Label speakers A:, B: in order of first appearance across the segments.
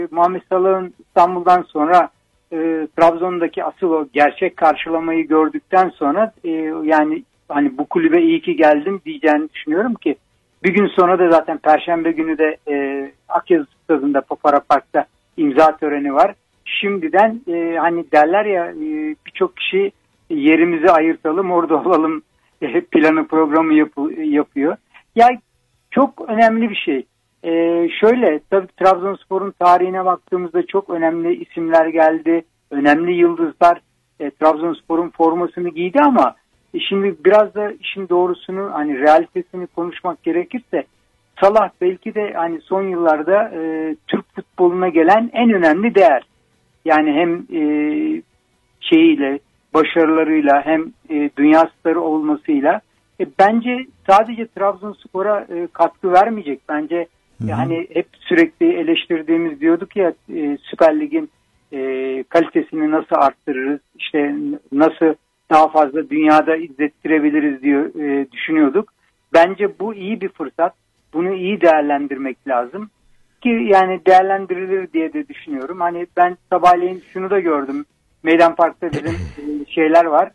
A: Muhammed Salah'ın İstanbul'dan sonra Trabzon'daki asıl o gerçek karşılamayı gördükten sonra yani hani bu kulübe iyi ki geldim diyeceğini düşünüyorum ki bir gün sonra da zaten Perşembe günü de Akyazı Stadı'nda Papara Park'ta imza töreni var. Şimdiden hani derler ya birçok kişi yerimizi ayırtalım orada olalım planı programı yapıyor. Ya çok önemli bir şey. Şöyle tabii Trabzonspor'un tarihine baktığımızda çok önemli isimler geldi. Önemli yıldızlar Trabzonspor'un formasını giydi ama şimdi biraz da işin doğrusunu hani realitesini konuşmak gerekirse Salah belki de hani son yıllarda Türk futboluna gelen en önemli değer. Yani hem şeyiyle, başarılarıyla hem dünya starı olmasıyla bence sadece Trabzonspor'a katkı vermeyecek. Bence hani hep sürekli eleştirdiğimiz diyorduk ya Süper Lig'in kalitesini nasıl arttırırız, işte nasıl daha fazla dünyada izlettirebiliriz diye düşünüyorduk. Bence bu iyi bir fırsat. Bunu iyi değerlendirmek lazım. Ki yani değerlendirilir diye de düşünüyorum. Hani ben sabahleyin şunu da gördüm. Meydan Park'ta bizim şeyler var.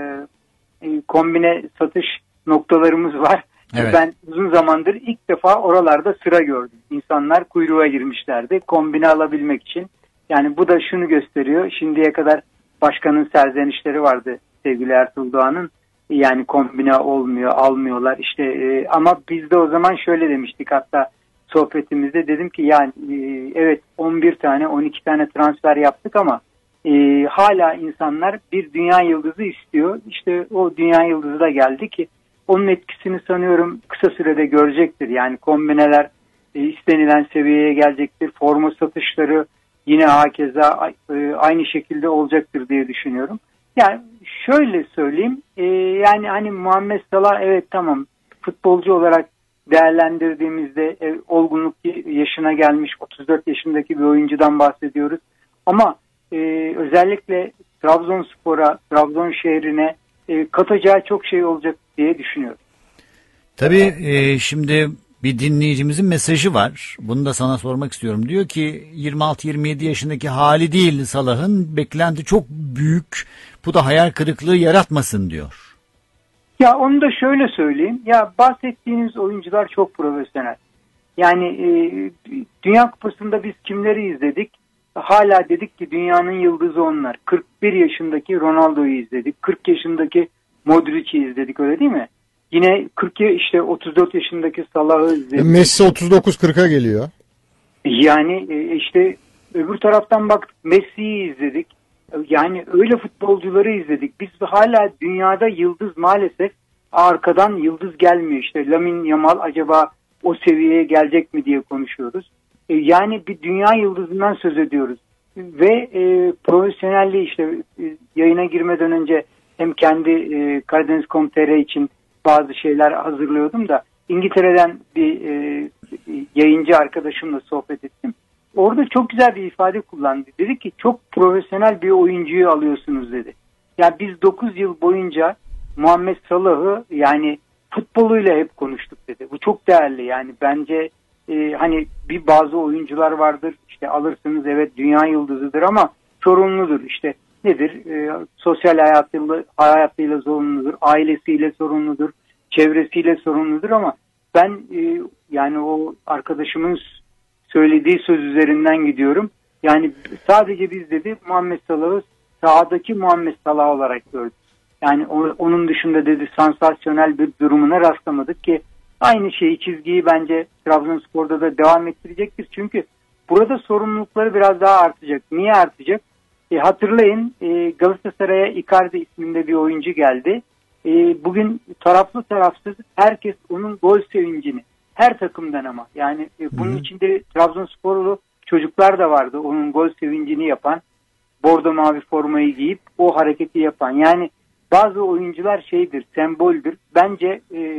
A: Kombine satış noktalarımız var. Evet. Ben uzun zamandır ilk defa oralarda sıra gördüm. İnsanlar kuyruğa girmişlerdi kombine alabilmek için. Yani bu da şunu gösteriyor. Şimdiye kadar başkanın serzenişleri vardı sevgili Ertuğrul Doğan'ın. Yani kombine olmuyor, almıyorlar. İşte ama biz de o zaman şöyle demiştik hatta sohbetimizde dedim ki yani evet 11 tane 12 tane transfer yaptık ama hala insanlar bir dünya yıldızı istiyor. İşte o dünya yıldızı da geldi ki onun etkisini sanıyorum kısa sürede görecektir. Yani kombineler istenilen seviyeye gelecektir. Forma satışları yine hakeza aynı şekilde olacaktır diye düşünüyorum. Yani şöyle söyleyeyim yani hani Muhammed Salah evet tamam futbolcu olarak değerlendirdiğimizde olgunluk yaşına gelmiş 34 yaşındaki bir oyuncudan bahsediyoruz. Ama özellikle Trabzonspor'a, Trabzon şehrine katacağı çok şey olacak diye düşünüyorum.
B: Tabii şimdi bir dinleyicimizin mesajı var. Bunu da sana sormak istiyorum. Diyor ki 26-27 yaşındaki hali değil Salah'ın beklenti çok büyük. Bu da hayal kırıklığı yaratmasın diyor.
A: Ya onu da şöyle söyleyeyim. Ya bahsettiğiniz oyuncular çok profesyonel. Yani Dünya Kupası'nda biz kimleri izledik? Hala dedik ki dünyanın yıldızı onlar. 41 yaşındaki Ronaldo'yu izledik. 40 yaşındaki Modric'i izledik öyle değil mi? Yine 34 yaşındaki Salah'ı izledik.
C: Messi 39-40'a geliyor.
A: Yani işte öbür taraftan baktık Messi'yi izledik. Yani öyle futbolcuları izledik. Biz hala dünyada yıldız maalesef arkadan yıldız gelmiyor. İşte Lamine Yamal acaba o seviyeye gelecek mi diye konuşuyoruz. Yani bir dünya yıldızından söz ediyoruz. Ve profesyonelliği işte yayına girmeden önce hem kendi Karadeniz.com.tr için bazı şeyler hazırlıyordum da İngiltere'den bir yayıncı arkadaşımla sohbet ettim. Orada çok güzel bir ifade kullandı. Dedi ki çok profesyonel bir oyuncuyu alıyorsunuz dedi. Yani biz 9 yıl boyunca Muhammed Salah'ı yani futboluyla hep konuştuk dedi. Bu çok değerli yani bence hani bazı oyuncular vardır işte alırsınız evet dünya yıldızıdır ama sorumludur işte nedir sosyal hayatıyla sorumludur, ailesiyle sorumludur, çevresiyle sorumludur ama ben yani o arkadaşımın söylediği söz üzerinden gidiyorum. Yani sadece biz dedi Muhammed Salah'ı sahadaki Muhammed Salah olarak gördük. Yani onun dışında dedi sansasyonel bir durumuna rastlamadık ki aynı çizgiyi bence Trabzonspor'da da devam ettirecektir. Çünkü burada sorumlulukları biraz daha artacak. Niye artacak? Hatırlayın Galatasaray'a Icardi isminde bir oyuncu geldi. Bugün taraflı tarafsız herkes onun gol sevincini her takımdan ama yani bunun içinde Trabzonsporlu çocuklar da vardı onun gol sevincini yapan bordo mavi formayı giyip o hareketi yapan yani bazı oyuncular semboldür. Bence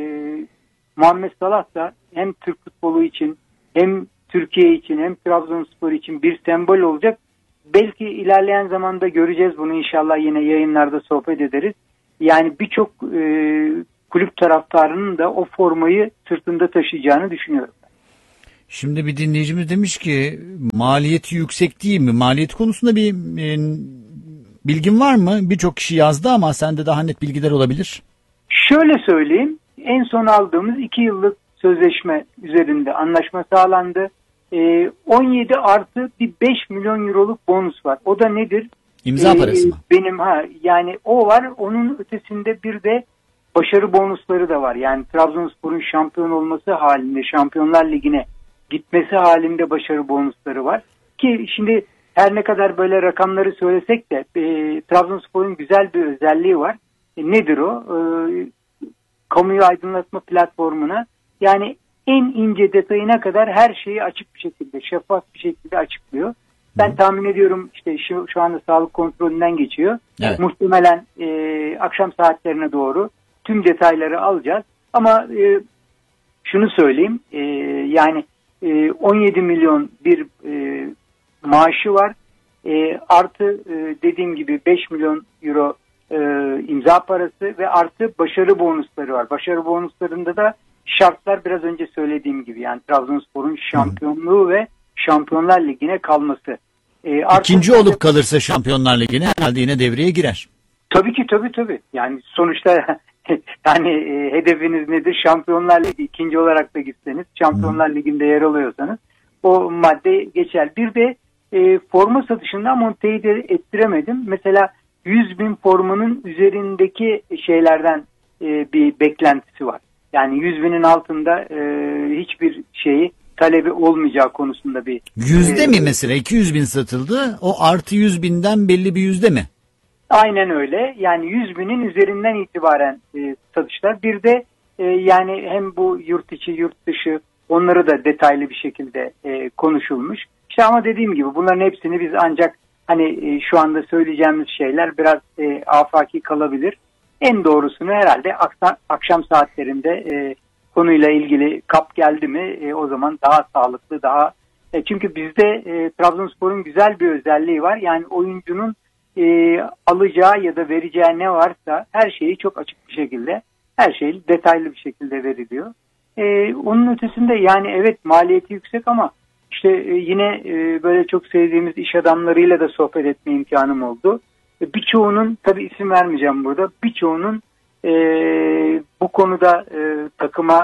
A: Muhammed Salah da hem Türk futbolu için hem Türkiye için hem Trabzonspor için bir sembol olacak. Belki ilerleyen zamanda göreceğiz bunu inşallah yine yayınlarda sohbet ederiz. Yani birçok kulüp taraftarının da o formayı sırtında taşıyacağını düşünüyorum.
B: Şimdi bir dinleyicimiz demiş ki maliyeti yüksek değil mi? Maliyet konusunda bir bilgin var mı? Birçok kişi yazdı ama sende daha net bilgiler olabilir.
A: Şöyle söyleyeyim, en son aldığımız 2 yıllık sözleşme üzerinde anlaşma sağlandı. 17 artı bir 5 milyon euroluk bonus var. O da nedir?
B: İmza parası mı?
A: Yani o var. Onun ötesinde bir de başarı bonusları da var. Yani Trabzonspor'un şampiyon olması halinde, Şampiyonlar Ligi'ne gitmesi halinde başarı bonusları var. Ki şimdi her ne kadar böyle rakamları söylesek de Trabzonspor'un güzel bir özelliği var. Nedir o? Kamuyu aydınlatma platformuna yani en ince detayına kadar her şeyi açık bir şekilde, şeffaf bir şekilde açıklıyor. Ben tahmin ediyorum işte şu anda sağlık kontrolünden geçiyor.
B: Evet.
A: Muhtemelen akşam saatlerine doğru tüm detayları alacağız. Ama şunu söyleyeyim, yani 17 milyon bir maaşı var. Artı dediğim gibi 5 milyon euro imza parası ve artı başarı bonusları var. Başarı bonuslarında da şartlar biraz önce söylediğim gibi, yani Trabzonspor'un şampiyonluğu ve Şampiyonlar Ligi'ne kalması.
B: İkinci olup kalırsa Şampiyonlar Ligi'ne herhalde yine devreye girer.
A: Tabii ki tabii. Yani sonuçta yani hedefiniz nedir? Şampiyonlar Ligi, ikinci olarak da gitseniz, Şampiyonlar Ligi'nde yer alıyorsanız o madde geçer. Bir de forma satışından onu teyit ettiremedim. Mesela 100.000 formanın üzerindeki şeylerden bir beklentisi var. Yani 100.000'in altında hiçbir şeyi talebi olmayacağı konusunda bir...
B: Yüzde mi mesela? 200.000 satıldı. O artı 100.000'den belli bir yüzde mi?
A: Aynen öyle. Yani 100.000'in üzerinden itibaren satışlar. Bir de yani hem bu yurt içi yurt dışı onları da detaylı bir şekilde konuşulmuş. İşte ama dediğim gibi bunların hepsini biz ancak hani şu anda söyleyeceğimiz şeyler biraz afaki kalabilir. En doğrusunu herhalde akşam saatlerinde konuyla ilgili kap geldi mi o zaman daha sağlıklı, daha çünkü bizde Trabzonspor'un güzel bir özelliği var. Yani oyuncunun alacağı ya da vereceği ne varsa her şeyi çok açık bir şekilde, her şey detaylı bir şekilde veriliyor. Onun ötesinde yani evet maliyeti yüksek ama işte yine böyle çok sevdiğimiz iş adamlarıyla da sohbet etme imkanım oldu. Birçoğunun, tabii isim vermeyeceğim burada, birçoğunun bu konuda takıma